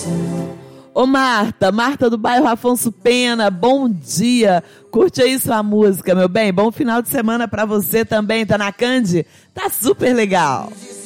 Ô Marta do bairro Afonso Pena, bom dia. Curte aí sua música, meu bem. Bom final de semana pra você também. Tá na Candi? Tá super legal.